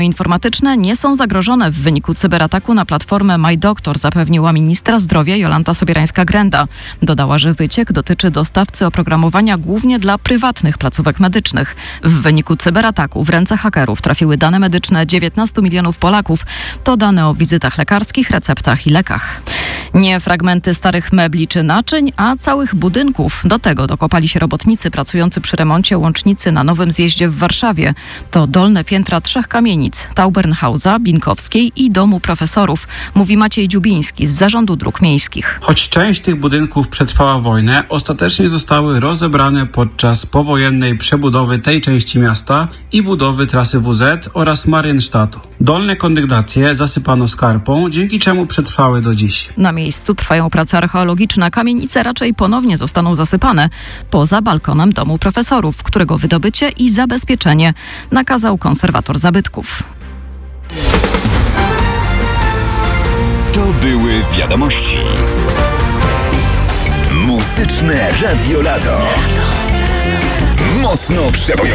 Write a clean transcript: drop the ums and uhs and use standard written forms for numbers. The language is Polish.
Informatyczne nie są zagrożone w wyniku cyberataku na platformę MyDoktor, zapewniła ministra zdrowia Jolanta Sobierańska-Grenda. Dodała, że wyciek dotyczy dostawcy oprogramowania głównie dla prywatnych placówek medycznych. W wyniku cyberataku w ręce hakerów trafiły dane medyczne 19 milionów Polaków. To dane o wizytach lekarskich, receptach i lekach. Nie fragmenty starych mebli czy naczyń, a całych budynków. Do tego dokopali się robotnicy pracujący przy remoncie łącznicy na Nowym Zjeździe w Warszawie. To dolne piętra 3 kamienic: Taubernhausa, Binkowskiej i Domu Profesorów, mówi Maciej Dziubiński z Zarządu Dróg Miejskich. Choć część tych budynków przetrwała wojnę, ostatecznie zostały rozebrane podczas powojennej przebudowy tej części miasta i budowy trasy WZ oraz Marienstadtu. Dolne kondygnacje zasypano skarpą, dzięki czemu przetrwały do dziś. Na miejscu trwają prace archeologiczne. Kamienice raczej ponownie zostaną zasypane, poza balkonem Domu Profesorów, którego wydobycie i zabezpieczenie nakazał konserwator zabytków. To były wiadomości. Muzyczne Radio Lato. Mocno przebojowe.